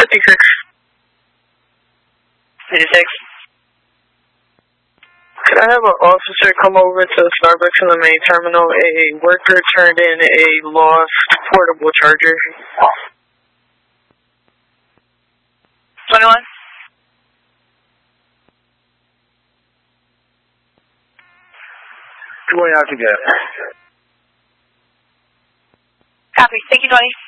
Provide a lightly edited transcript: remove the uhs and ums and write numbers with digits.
56. 56. Could I have an officer come over to Starbucks in the main terminal? A worker turned in a lost portable charger. 21. Going out to go. Copy. Thank you, 20.